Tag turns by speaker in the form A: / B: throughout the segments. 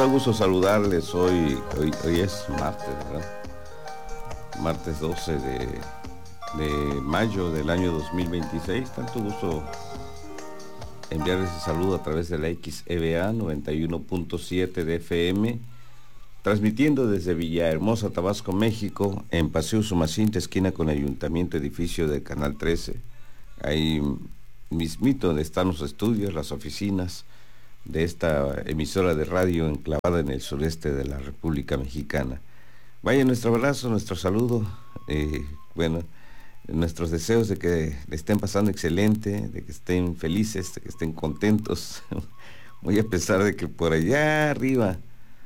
A: da gusto saludarles. Hoy es martes, ¿verdad? Martes 12 de mayo del año 2026. Tanto gusto enviarles ese saludo a través de la XEBA 91.7 de FM, transmitiendo desde Villahermosa, Tabasco, México, en Paseo Sumacinta, esquina con Ayuntamiento, edificio de Canal 13. Ahí mismito donde están los estudios, las oficinas de esta emisora de radio enclavada en el sureste de la República Mexicana. Vaya nuestro abrazo, nuestro saludo, nuestros deseos de que le estén pasando excelente, de que estén felices, de que estén contentos. Muy a pesar de que por allá arriba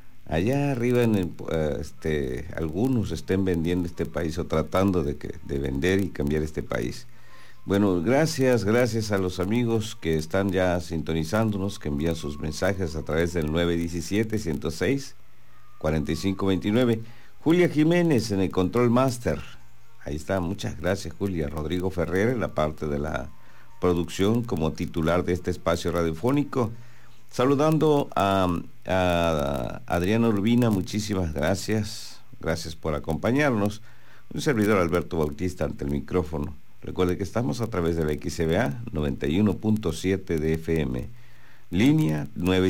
A: algunos estén vendiendo este país o tratando de vender y cambiar este país. Bueno, gracias a los amigos que están ya sintonizándonos, que envían sus mensajes a través del 917-106-4529. Julia Jiménez en el Control Master. Ahí está, muchas gracias, Julia. Rodrigo Ferrer en la parte de la producción como titular de este espacio radiofónico. Saludando a Adriana Urbina, muchísimas gracias. Gracias por acompañarnos. Un servidor Alberto Bautista ante el micrófono. Recuerde que estamos a través de la XBA 91.7 de FM, línea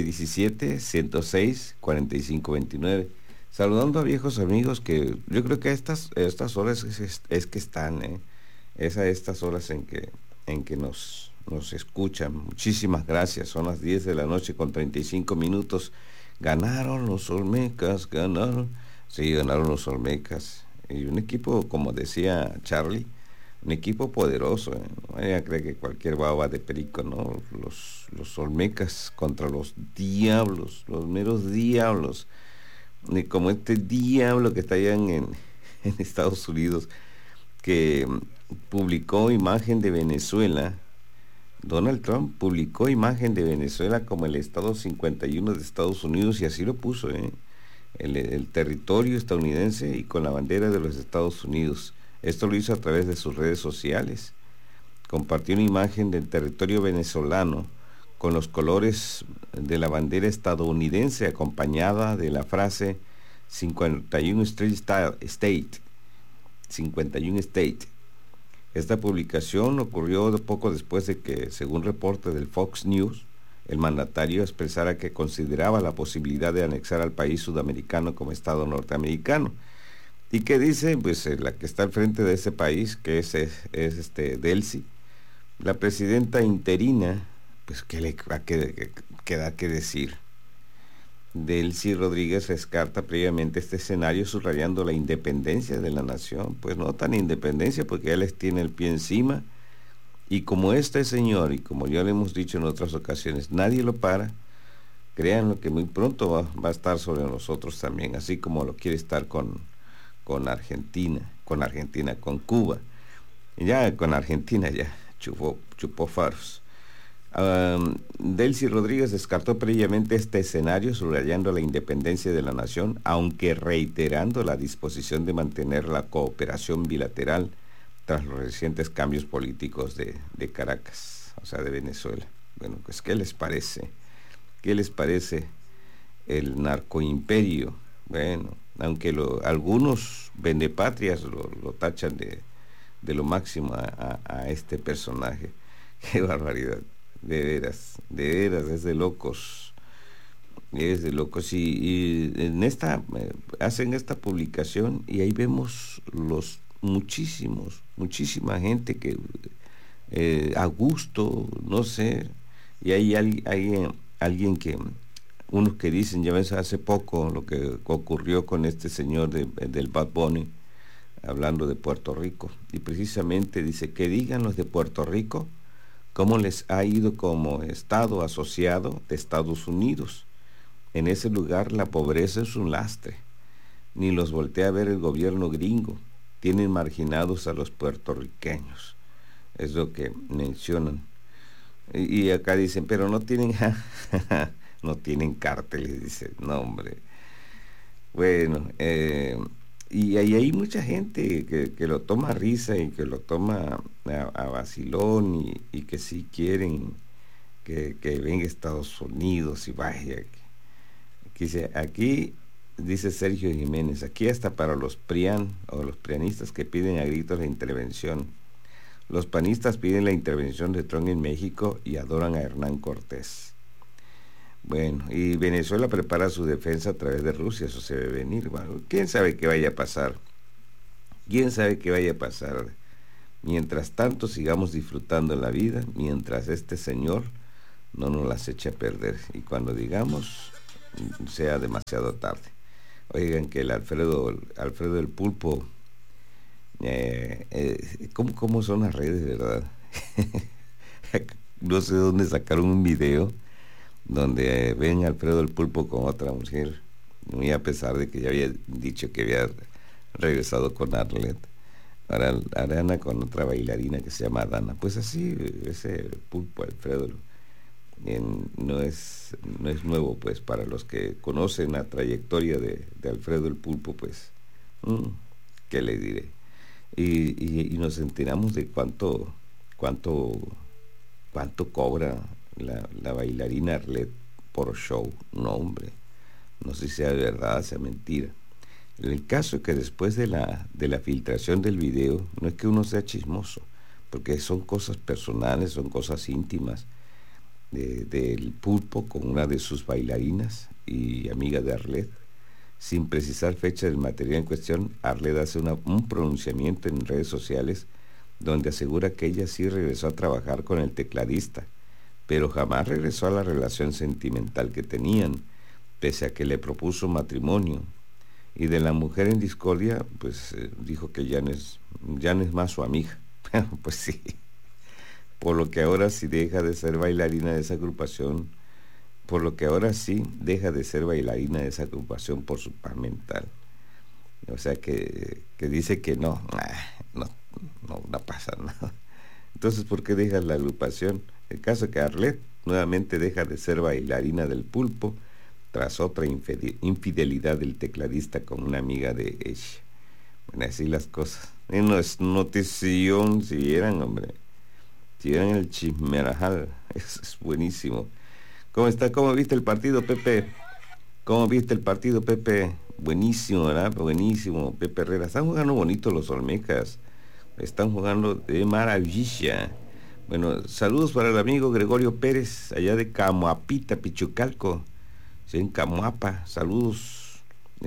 A: 917-106-4529. Saludando a viejos amigos que yo creo que a estas horas es que están, es a estas horas en que nos escuchan. Muchísimas gracias. Son las 10 de la noche con 35 minutos. Ganaron los Olmecas, ganaron los Olmecas. Y un equipo, como decía Charlie, un equipo poderoso, ¿eh? No vaya a creer que cualquier baba de perico, ¿no? Los Olmecas contra los diablos, los meros diablos, y como este diablo que está allá en Estados Unidos, que publicó imagen de Venezuela. Donald Trump publicó imagen de Venezuela como el estado 51 de Estados Unidos, y así lo puso, el territorio estadounidense y con la bandera de los Estados Unidos. Esto lo hizo a través de sus redes sociales. Compartió una imagen del territorio venezolano con los colores de la bandera estadounidense, acompañada de la frase 51 State. 51 State. Esta publicación ocurrió poco después de que, según reporte del Fox News, el mandatario expresara que consideraba la posibilidad de anexar al país sudamericano como estado norteamericano. ¿Y qué dice? Pues la que está al frente de ese país, que es Delcy, la presidenta interina, pues ¿qué le va a quedar que decir? Delcy Rodríguez descarta previamente este escenario, subrayando la independencia de la nación. Pues no tan independencia, porque ya les tiene el pie encima, y como este señor, y como ya le hemos dicho en otras ocasiones, nadie lo para, créanlo que muy pronto va a estar sobre nosotros también, así como lo quiere estar con Argentina, con Cuba. Ya con Argentina ya chupó faros. Delcy Rodríguez descartó previamente este escenario, subrayando la independencia de la nación, aunque reiterando la disposición de mantener la cooperación bilateral tras los recientes cambios políticos de Caracas, o sea, de Venezuela. Bueno, pues ¿qué les parece? ¿Qué les parece el narcoimperio? Bueno, aunque algunos vendepatrias lo tachan de lo máximo a este personaje. ¡Qué barbaridad! De veras, es de locos. Y en hacen esta publicación, y ahí vemos muchísima gente que a gusto, no sé, y hay alguien unos que dicen, ya ves hace poco lo que ocurrió con este señor del Bad Bunny, hablando de Puerto Rico, y precisamente dice que digan los de Puerto Rico cómo les ha ido como estado asociado de Estados Unidos. En ese lugar la pobreza es un lastre, ni los voltea a ver el gobierno gringo, tienen marginados a los puertorriqueños, es lo que mencionan. Y acá dicen, pero no tienen no tienen cárteles, dice, no hombre. Bueno, y ahí hay mucha gente que lo toma a risa y que lo toma a vacilón, y que sí quieren que venga Estados Unidos, y vaya, Dice, aquí, dice Sergio Jiménez, aquí hasta para los PRIAN o los prianistas que piden a gritos la intervención. Los panistas piden la intervención de Trump en México y adoran a Hernán Cortés. Bueno, y Venezuela prepara su defensa a través de Rusia, eso se ve venir. Bueno, ¿quién sabe qué vaya a pasar? ¿Quién sabe qué vaya a pasar? Mientras tanto, sigamos disfrutando la vida, mientras este señor no nos las eche a perder. Y cuando digamos, sea demasiado tarde. Oigan que el Alfredo el Pulpo, ¿cómo son las redes, verdad? No sé dónde sacaron un video donde ven a Alfredo el Pulpo con otra mujer, muy a pesar de que ya había dicho que había regresado con Arlet. Ahora anda con otra bailarina que se llama Dana. Pues así, ese Pulpo Alfredo no es nuevo, pues para los que conocen la trayectoria de Alfredo el Pulpo, pues, ¿qué le diré? Y nos enteramos de cuánto cobra la bailarina Arlet por show. No, hombre, no sé si sea verdad, sea mentira. El caso es que después de la filtración del video, no es que uno sea chismoso, porque son cosas personales, son cosas íntimas del Pulpo con una de sus bailarinas y amiga de Arlet. Sin precisar fecha del material en cuestión, Arlet hace un pronunciamiento en redes sociales donde asegura que ella sí regresó a trabajar con el tecladista, pero jamás regresó a la relación sentimental que tenían, pese a que le propuso matrimonio. Y de la mujer en discordia, pues dijo que ya no es más su amiga. Pues sí, por lo que ahora sí deja de ser bailarina de esa agrupación, por su paz mental. O sea que dice que no pasa nada. Entonces, ¿por qué deja la agrupación? El caso es que Arlet nuevamente deja de ser bailarina del Pulpo tras otra infidelidad del tecladista con una amiga de ella. Bueno, así las cosas. No es notición, si eran, hombre. Si eran el chismerajal. Eso es buenísimo. ¿Cómo está? ¿Cómo viste el partido, Pepe? ¿Cómo viste el partido, Pepe? Buenísimo, ¿verdad? Buenísimo, Pepe Herrera. Están jugando bonito los Olmecas. Están jugando de maravilla. Bueno, saludos para el amigo Gregorio Pérez, allá de Camoapita, Pichucalco. Sí, en Camoapa, saludos.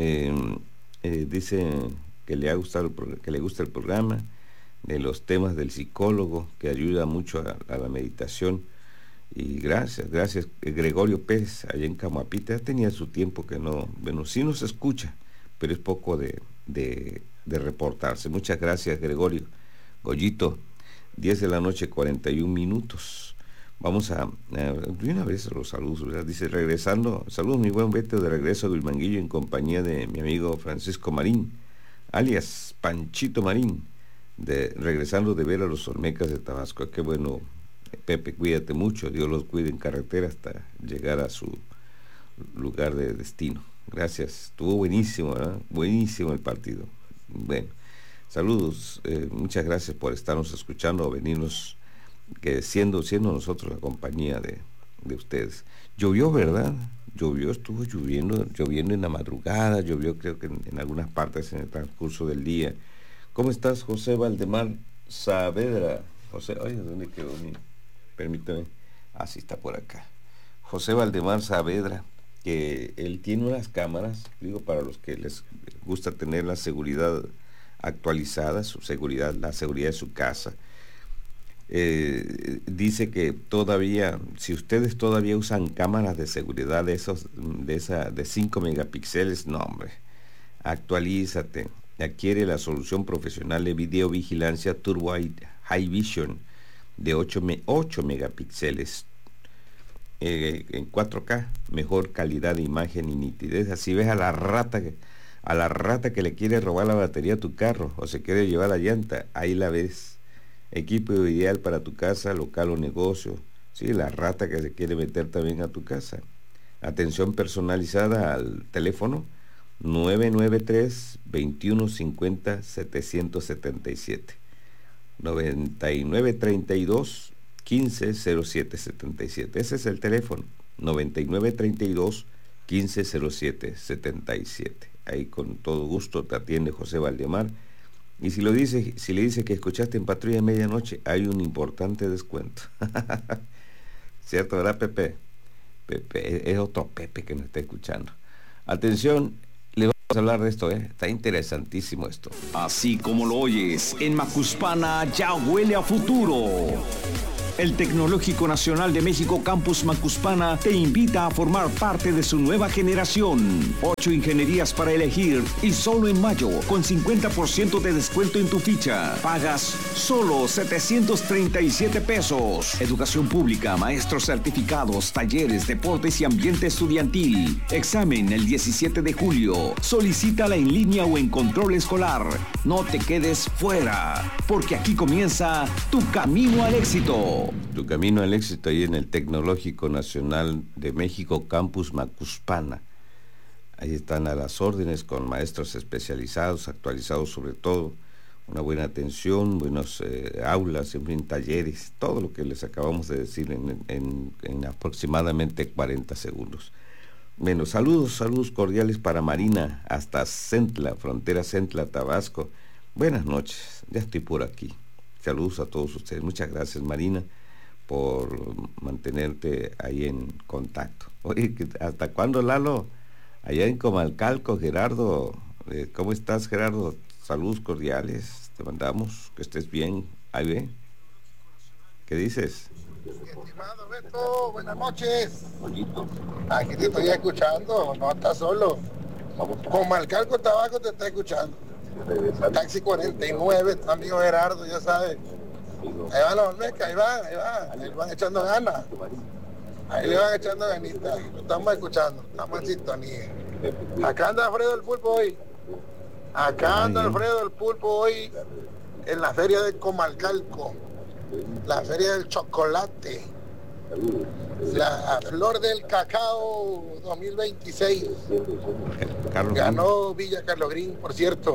A: Dice que le gusta el programa, de los temas del psicólogo, que ayuda mucho a la meditación. Y gracias, Gregorio Pérez, allá en Camoapita. Ya tenía su tiempo que no, bueno, sí nos escucha, pero es poco de reportarse. Muchas gracias, Gregorio. Goyito, 10 de la noche, 41 minutos. Vamos de una vez los saludos, ¿verdad? Dice, regresando, saludos mi buen Beto, de regreso a Vilmanguillo en compañía de mi amigo Francisco Marín, alias Panchito Marín, regresando de ver a los Olmecas de Tabasco. Qué bueno, Pepe, cuídate mucho, Dios los cuide en carretera hasta llegar a su lugar de destino. Gracias, estuvo buenísimo, ¿verdad? Buenísimo el partido. Bueno, saludos, muchas gracias por estarnos escuchando o venirnos, que siendo nosotros la compañía de ustedes. Llovió, ¿verdad? Estuvo lloviendo en la madrugada, llovió creo que en algunas partes en el transcurso del día. ¿Cómo estás, José Valdemar Saavedra? José, oye, ¿dónde quedó mi? Permítame. Sí está por acá. José Valdemar Saavedra, que él tiene unas cámaras, digo, para los que les gusta tener la seguridad actualizada, la seguridad de su casa. Dice que todavía, si ustedes todavía usan cámaras de seguridad de 5 megapíxeles, no, hombre, actualízate, adquiere la solución profesional de videovigilancia Turbo High Vision de 8 megapíxeles en 4K, mejor calidad de imagen y nitidez. Así ves a la rata que le quiere robar la batería a tu carro o se quiere llevar la llanta, ahí la ves. Equipo ideal para tu casa, local o negocio. Sí, la rata que se quiere meter también a tu casa. Atención personalizada al teléfono 993-2150-777. 9932-150777. Ese es el teléfono. 9932 1507-77. Ahí con todo gusto te atiende José Valdemar. Y si le dice que escuchaste en Patrulla de Medianoche, hay un importante descuento. ¿Cierto, verdad, Pepe? Pepe, es otro Pepe que nos está escuchando. Atención, le vamos a hablar de esto, está interesantísimo esto.
B: Así como lo oyes, en Macuspana ya huele a futuro. El Tecnológico Nacional de México Campus Macuspana te invita a formar parte de su nueva generación. 8 ingenierías para elegir y solo en mayo, con 50% de descuento en tu ficha. Pagas solo 737 pesos. Educación pública, maestros certificados, talleres, deportes y ambiente estudiantil. Examen el 17 de julio. Solicítala en línea o en control escolar. No te quedes fuera, porque aquí comienza tu camino al éxito.
A: Tu camino al éxito ahí en el Tecnológico Nacional de México Campus Macuspana. Ahí están a las órdenes con maestros especializados, actualizados sobre todo, una buena atención, buenos aulas, en fin, talleres, todo lo que les acabamos de decir en aproximadamente 40 segundos. Bueno, saludos cordiales para Marina, hasta Centla, frontera Centla, Tabasco. Buenas noches, ya estoy por aquí. Saludos a todos ustedes. Muchas gracias, Marina, por mantenerte ahí en contacto. Oye, ¿hasta cuándo, Lalo? Allá en Comalcalco, Gerardo. ¿Cómo estás, Gerardo? Saludos cordiales. Te mandamos, que estés bien. Ahí ve. ¿Qué dices?
C: Estimado Beto, buenas noches. Aquí te estoy escuchando, no estás solo. Comalcalco, Tabaco te está escuchando. Taxi 49, tu amigo Gerardo, ya sabes. Ahí van los Olmecas, ahí van echando ganas. Ahí le van echando ganitas. Lo estamos escuchando, estamos en sintonía. Acá anda Alfredo el Pulpo hoy. Acá anda Alfredo el Pulpo hoy en la feria de Comalcalco. La feria del chocolate. La flor del cacao 2026. Ganó Villa Carlos Green, por cierto.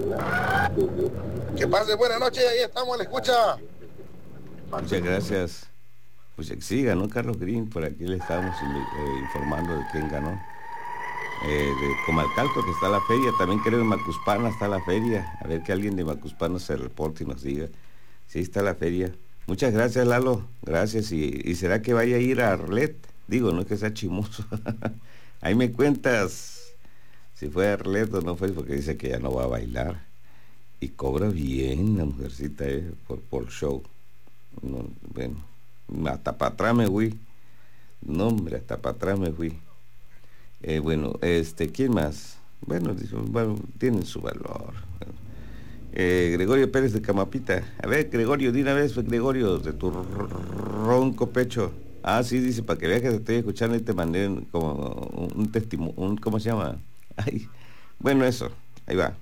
C: Que pase buena noche, ahí estamos a la escucha.
A: Muchas gracias. Pues sí, ganó Carlos Green, por aquí le estábamos informando de quién ganó. De Comalcalco, que está la feria, también creo en Macuspana está la feria. A ver que alguien de Macuspana se reporte y nos diga. Sí, está la feria. Muchas gracias, Lalo, gracias. ¿Y será que vaya a ir a Arlet? Digo, no es que sea chimoso. Ahí me cuentas si fue a Arlet o no fue, porque dice que ya no va a bailar. Y cobra bien la mujercita, por show. No, bueno, hasta para atrás me fui. No, hombre, hasta para atrás me fui. Bueno, ¿quién más? Bueno, tienen su valor. Bueno. Gregorio Pérez de Camapita. A ver, Gregorio, de una vez, Gregorio, de tu ronco pecho. Ah, sí, dice, para que veas que te estoy escuchando y te mandé como un testimonio, ¿cómo se llama? Ay, bueno, eso, ahí va.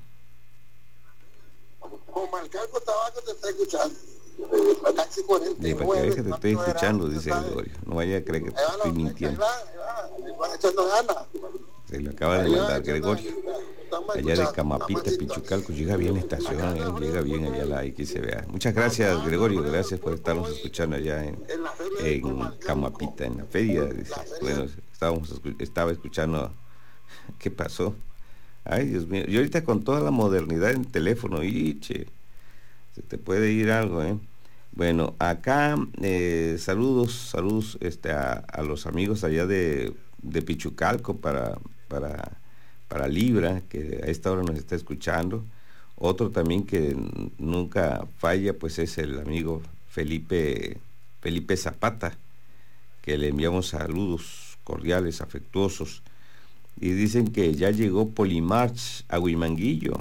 C: Comalcalco, Tabaco te está escuchando. Taxi 49.
A: Sí, para que veas que te estoy escuchando, dice Gregorio. No vaya a creer que te estoy mintiendo.
C: Ahí van echando ganas.
A: Se lo acaba de mandar Gregorio. Allá de Camapita, Pichucalco, llega bien la estación, llega bien allá la que se vea. Muchas gracias, Gregorio, gracias por estarnos escuchando allá en Camapita, en la feria. Dice. Bueno, estaba escuchando. ¿Qué pasó? Ay, Dios mío. Y ahorita con toda la modernidad en teléfono, se te puede ir algo, Bueno, acá saludos a los amigos allá de Pichucalco para Libra, que a esta hora nos está escuchando. Otro también que nunca falla, pues es el amigo Felipe Zapata, que le enviamos saludos cordiales, afectuosos. Y dicen que ya llegó Polimarch a Huimanguillo.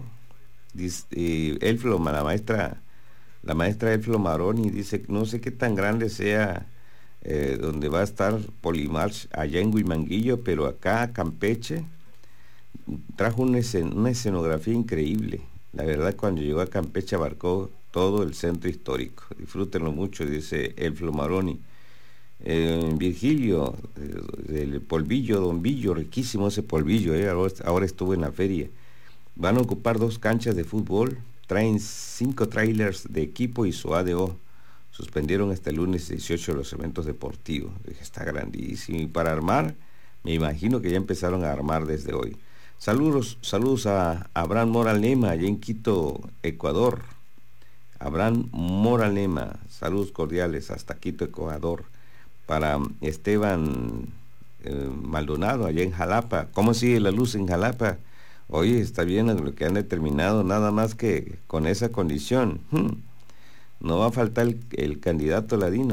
A: La maestra Elflo Maroni dice, no sé qué tan grande sea donde va a estar Polimarch allá en Huimanguillo, pero acá Campeche trajo una escenografía increíble. La verdad, cuando llegó a Campeche abarcó todo el centro histórico. Disfrútenlo mucho, dice Elflo Maroni. Virgilio, del polvillo, Don Villo, riquísimo ese polvillo, ahora estuvo en la feria. Van a ocupar 2 canchas de fútbol, traen 5 trailers de equipo y su ADO. Suspendieron hasta el lunes 18 los eventos deportivos. Está grandísimo. Y para armar, Me imagino que ya empezaron a armar desde hoy. Saludos a Abraham Moralema, allá en Quito, Ecuador. Abraham Moralema, saludos cordiales hasta Quito, Ecuador. Para Esteban Maldonado, allá en Jalapa. ¿Cómo sigue la luz en Jalapa? Oye, está bien lo que han determinado, nada más que con esa condición. No va a faltar el candidato ladino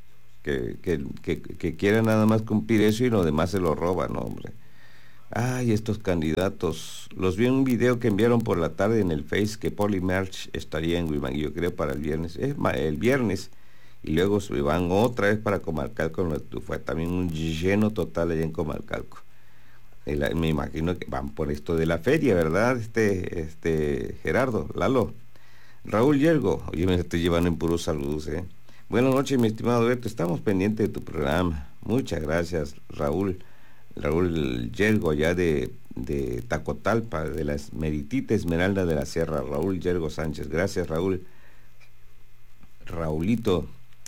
A: que quiera nada más cumplir eso y lo demás se lo roba, ¿no, hombre? Ay, estos candidatos. Los vi en un video que enviaron por la tarde en el Face que Polymerch estaría en Huimán, yo creo para el viernes. El viernes. Y luego se van otra vez para Comalcalco. Fue también un lleno total allá en Comalcalco. Me imagino que van por esto de la feria, ¿verdad? Gerardo, Lalo. Raúl Yergo, oye, me estoy llevando en puros saludos, ¿eh? Buenas noches, mi estimado Beto, estamos pendientes de tu programa. Muchas gracias, Raúl Yergo, allá de Tacotalpa, de la Meritita Esmeralda de la Sierra, Raúl Yergo Sánchez. Gracias, Raúl. Raulito,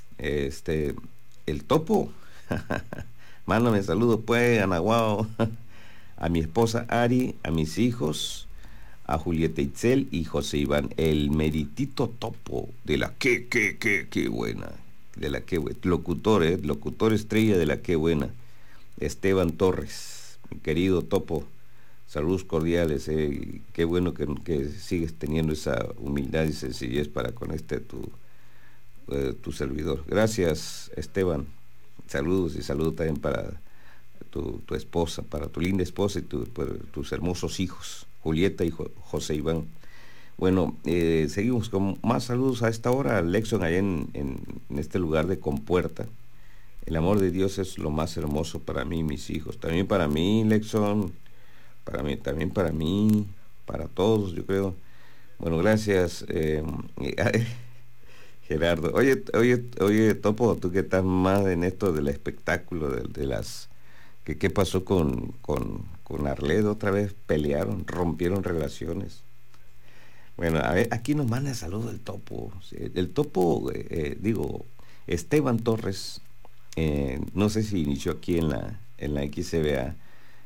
A: el topo. Mándame saludos, pues, Anahuao. A mi esposa Ari, a mis hijos, a Julieta Itzel y José Iván, el meritito topo de la qué buena, de la qué buena, locutor estrella de la qué buena, Esteban Torres, mi querido topo, saludos cordiales, qué bueno que sigues teniendo esa humildad y sencillez para con tu servidor. Gracias, Esteban, saludos y saludos también para tu esposa, para tu linda esposa y tus hermosos hijos, Julieta y José Iván. Bueno, seguimos con más saludos a esta hora. Lexon, allá en este lugar de Compuerta. El amor de Dios es lo más hermoso para mí y mis hijos. También para mí, Lexon, también para mí, para todos, yo creo. Bueno, gracias, Gerardo. Oye, Topo, tú que estás más en esto del espectáculo, de las... ¿Qué pasó con Arledo? Otra vez pelearon, rompieron relaciones. Bueno, a ver, aquí nos manda saludos el Topo. El Topo, Esteban Torres, no sé si inició aquí en la XCBA,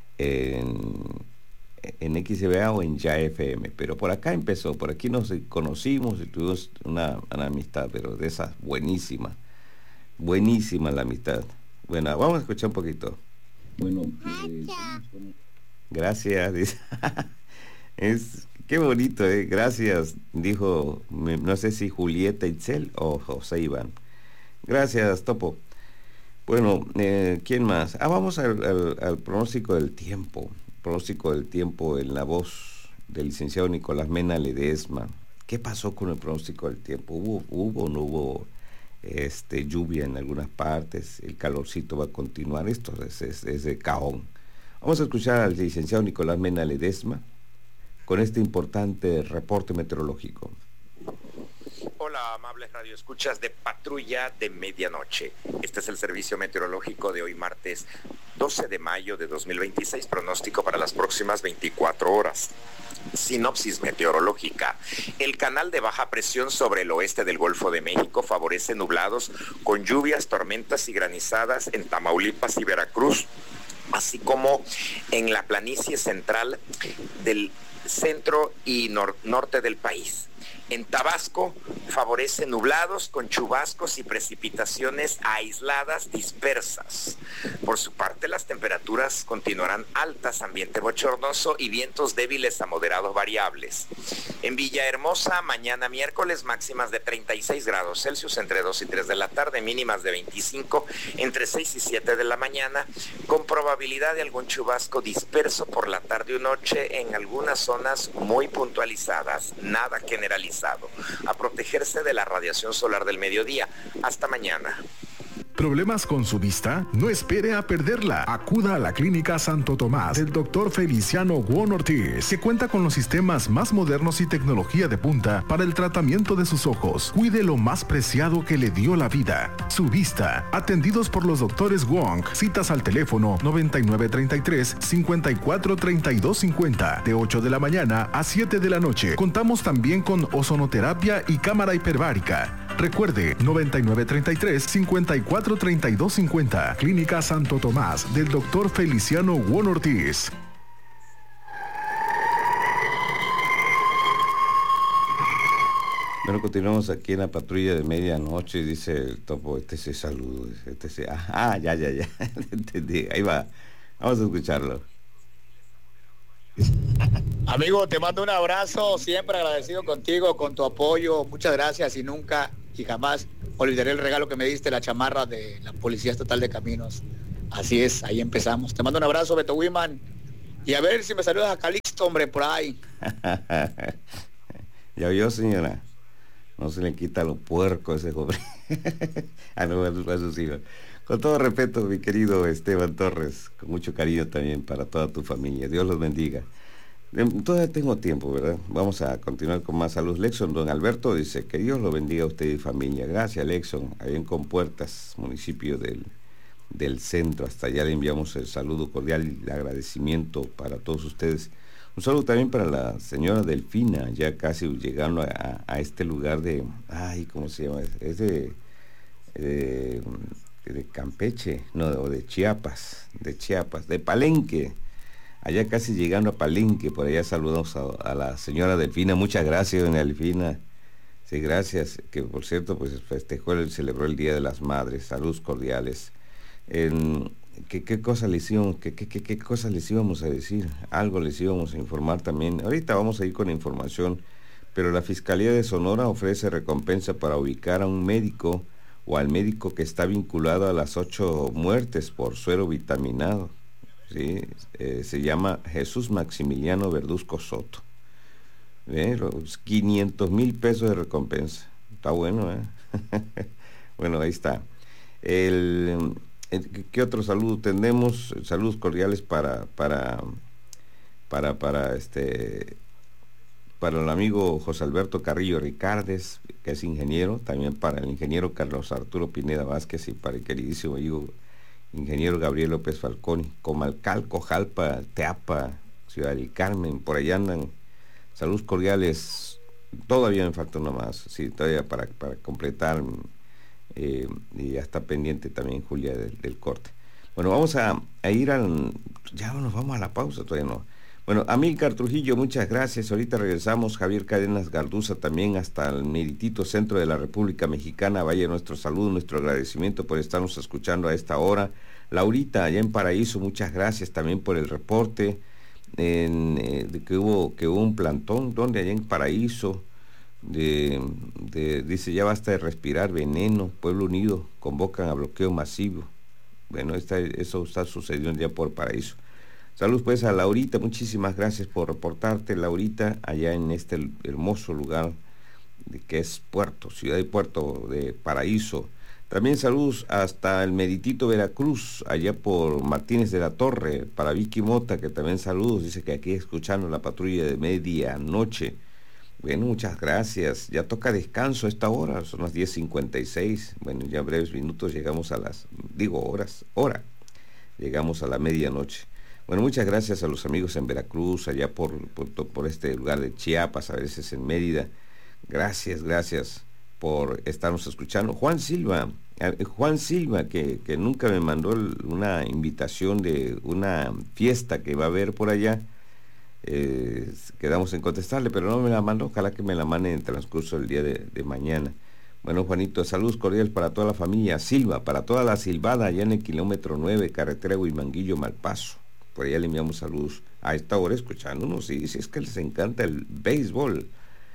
A: en XCBA o en Ya FM, pero por acá empezó, por aquí nos conocimos y tuvimos una amistad, pero de esas buenísima la amistad. Bueno, vamos a escuchar un poquito. Bueno, gracias, dice. Qué bonito, gracias, dijo, no sé si Julieta Itzel o José Iván. Gracias, Topo. Bueno, ¿quién más? Vamos al pronóstico del tiempo. Pronóstico del tiempo en la voz del licenciado Nicolás Mena Ledesma. ¿Qué pasó con el pronóstico del tiempo? ¿Hubo o no hubo lluvia en algunas partes? El calorcito va a continuar. Esto es de cajón. Vamos a escuchar al licenciado Nicolás Mena Ledesma con este importante reporte meteorológico.
D: Hola, amables radioescuchas de Patrulla de Medianoche. Este es el servicio meteorológico de hoy martes 12 de mayo de 2026, pronóstico para las próximas 24 horas. Sinopsis meteorológica. El canal de baja presión sobre el oeste del Golfo de México favorece nublados con lluvias, tormentas y granizadas en Tamaulipas y Veracruz, así como en la planicie central del centro y norte del país. En Tabasco favorece nublados con chubascos y precipitaciones aisladas dispersas. Por su parte, las temperaturas continuarán altas, ambiente bochornoso y vientos débiles a moderados variables. En Villahermosa, mañana miércoles, máximas de 36 grados Celsius entre 2 y 3 de la tarde, mínimas de 25 entre 6 y 7 de la mañana, con probabilidad de algún chubasco disperso por la tarde o noche en algunas zonas muy puntualizadas, nada generalizado. A protegerse de la radiación solar del mediodía. Hasta mañana.
E: ¿Problemas con su vista? No espere a perderla. Acuda a la Clínica Santo Tomás del Dr. Feliciano Guon Ortiz, que cuenta con los sistemas más modernos y tecnología de punta para el tratamiento de sus ojos. Cuide lo más preciado que le dio la vida, su vista. Atendidos por los doctores Wong. Citas al teléfono 9933-543250, de 8 de la mañana a 7 de la noche. Contamos también con ozonoterapia y cámara hiperbárica. Recuerde, 9933-543250. Clínica Santo Tomás, del Dr. Feliciano Guon Ortiz.
A: Bueno, continuamos aquí en la patrulla de medianoche, dice el topo, saludo, ya, entendí, ahí va, vamos a escucharlo.
F: Amigo, te mando un abrazo, siempre agradecido contigo, con tu apoyo, muchas gracias y nunca y jamás olvidaré el regalo que me diste, la chamarra de la Policía Estatal de Caminos. Así es, ahí empezamos. Te mando un abrazo, Beto Wiman, y a ver si me saludas a Calixto, hombre, por ahí.
A: Ya oyó, señora. No se le quita lo puerco a ese joven. No, a sus hijos. Con todo respeto, mi querido Esteban Torres, con mucho cariño también para toda tu familia. Dios los bendiga. Todavía tengo tiempo, ¿verdad? Vamos a continuar con más salud. Lexon, don Alberto dice, que Dios lo bendiga a usted y familia. Gracias, Lexon. Ahí en Compuertas, municipio del centro. Hasta allá le enviamos el saludo cordial y el agradecimiento para todos ustedes. Un saludo también para la señora Delfina, ya casi llegando a este lugar de, ¿cómo se llama? Es de Campeche, no, o de Chiapas, de Palenque, allá casi llegando a Palenque. Por allá saludamos a la señora Delfina. Muchas gracias, doña Delfina. Sí, gracias, que por cierto, pues celebró el Día de las Madres. Saludos cordiales. ¿Qué cosas les íbamos, qué cosas les íbamos a decir? Algo les íbamos a informar también. Ahorita vamos a ir con información, pero la Fiscalía de Sonora ofrece recompensa para ubicar a un médico o al médico que está vinculado a las 8 muertes por suero vitaminado. ¿Sí? Se llama Jesús Maximiliano Verduzco Soto. Los 500,000 pesos de recompensa. Está bueno, ¿eh? Bueno, ahí está. ¿Qué otro saludo tenemos? Saludos cordiales para el amigo José Alberto Carrillo Ricardes, que es ingeniero, también para el ingeniero Carlos Arturo Pineda Vázquez y para el queridísimo amigo ingeniero Gabriel López Falcón, Comalcalco, Jalpa, Teapa, Ciudad del Carmen, por allá andan. Saludos cordiales. Todavía me falta uno más, sí, todavía para completar. Y ya está pendiente también Julia del corte. Bueno, vamos a ir ya nos vamos a la pausa, todavía no. Bueno, Amílcar Trujillo, muchas gracias. Ahorita regresamos. Javier Cadenas Garduza también hasta el meritito centro de la República Mexicana. Vaya nuestro saludo, nuestro agradecimiento por estarnos escuchando a esta hora. Laurita, allá en Paraíso, muchas gracias también por el reporte de que hubo un plantón, donde allá en Paraíso. Dice, ya basta de respirar veneno. Pueblo Unido convocan a bloqueo masivo. Bueno, eso está sucediendo ya por Paraíso. Saludos pues a Laurita, muchísimas gracias por reportarte, Laurita, allá en este hermoso lugar que es Ciudad y Puerto de Paraíso. También saludos hasta el Meritito Veracruz, allá por Martínez de la Torre, para Vicky Mota, que también saludos, dice que aquí escuchando la patrulla de medianoche. Bueno, muchas gracias. Ya toca descanso a esta hora, son las 10:56. Bueno, ya en breves minutos llegamos a llegamos a la medianoche. Bueno, muchas gracias a los amigos en Veracruz, allá por este lugar de Chiapas, a veces en Mérida. Gracias por estarnos escuchando. Juan Silva, que nunca me mandó una invitación de una fiesta que va a haber por allá. Quedamos en contestarle, pero no me la mandó. Ojalá que me la mande en el transcurso del día de mañana. Bueno, Juanito, saludos cordiales para toda la familia Silva, para toda la silvada allá en el kilómetro 9, carretera Huimanguillo-Malpaso. Por allá le enviamos saludos a esta hora escuchándonos. Sí, es que les encanta el béisbol.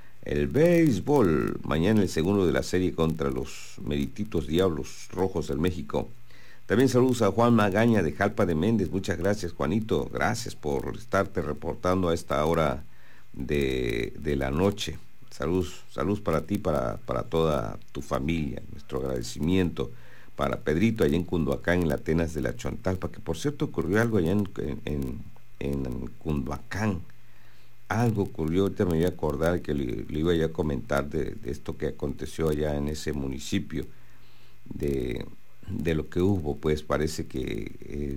A: Mañana el segundo de la serie contra los merititos Diablos Rojos del México. También saludos a Juan Magaña de Jalpa de Méndez. Muchas gracias, Juanito. Gracias por estarte reportando a esta hora de la noche. Saludos para ti, para toda tu familia. Nuestro agradecimiento para Pedrito allá en Cunduacán, en la Atenas de la Chontalpa, que por cierto ocurrió algo allá en Cunduacán. Algo ocurrió, ahorita me voy a acordar que le iba ya a comentar de esto que aconteció allá en ese municipio, de lo que hubo. Pues parece que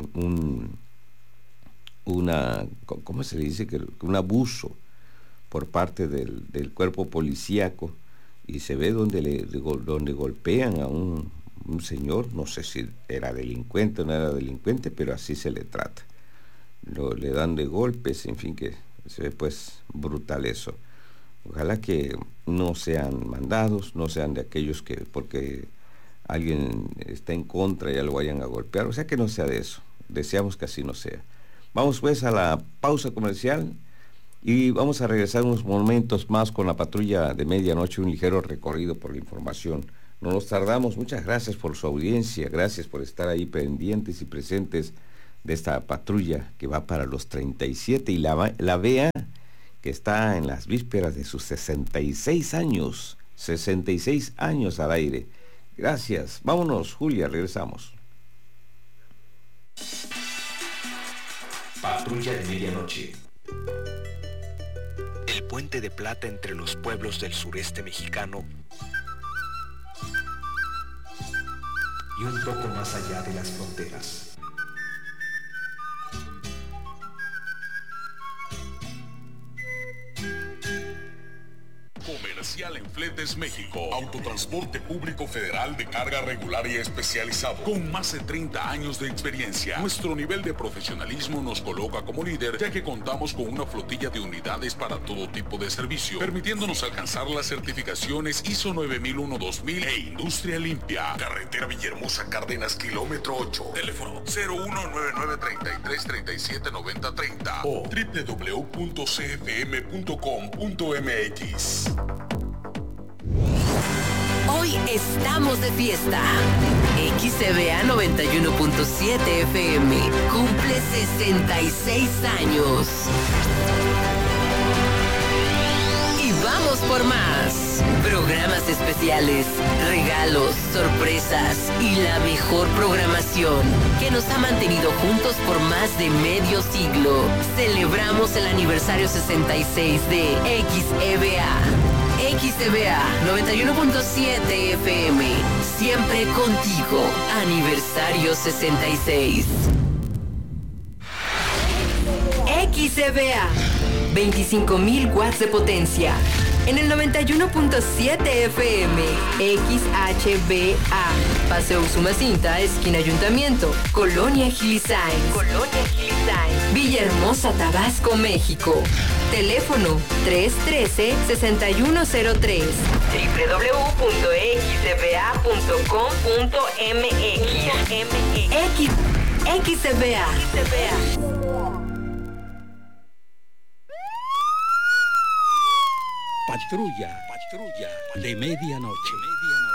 A: ¿cómo se le dice? Que un abuso por parte del cuerpo policíaco, y se ve donde golpean a un señor, no sé si era delincuente o no era delincuente, pero así se le trata. Le dan de golpes, en fin, que se ve pues brutal eso. Ojalá que no sean mandados, no sean de aquellos que porque alguien está en contra ya lo vayan a golpear, o sea que no sea de eso. Deseamos que así no sea. Vamos pues a la pausa comercial y vamos a regresar unos momentos más con la patrulla de medianoche, un ligero recorrido por la información. No nos tardamos. Muchas gracias por su audiencia, gracias por estar ahí pendientes y presentes de esta patrulla que va para los 37 y la vea que está en las vísperas de sus 66 años al aire. Gracias. Vámonos, Julia, regresamos.
B: Patrulla de medianoche. El puente de plata entre los pueblos del sureste mexicano y un poco más allá de las fronteras.
G: Comercial en Fletes México. Autotransporte público federal de carga regular y especializado. Con más de 30 años de experiencia. Nuestro nivel de profesionalismo nos coloca como líder, ya que contamos con una flotilla de unidades para todo tipo de servicio, permitiéndonos alcanzar las certificaciones ISO 9001-2000 e Industria Limpia. Carretera Villahermosa Cárdenas, kilómetro 8. Teléfono 0199-3337-9030 o www.cfm.com.mx.
H: Hoy estamos de fiesta. XCBA 91.7 FM cumple 66 años. Y vamos por más. Programas especiales, regalos, sorpresas y la mejor programación que nos ha mantenido juntos por más de medio siglo. Celebramos el aniversario 66 de XEBA. XEBA 91.7 FM. Siempre contigo. Aniversario 66. XEBA. 25.000 watts de potencia. En el 91.7 FM. XHBA. Paseo Usumacinta, esquina Ayuntamiento. Colonia Gilisain. Villahermosa, Tabasco, México. Teléfono 313-6103. www.xcba.com.mx. XCBA.
I: Patrulla de medianoche.